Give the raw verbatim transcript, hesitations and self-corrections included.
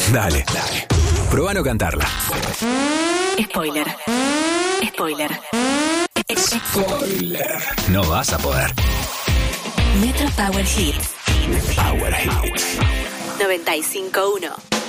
Dale, dale. Probá no cantarla. Spoiler. Spoiler. Spoiler. No vas a poder. Metro Power Hits. Power Hits. noventa y cinco punto uno.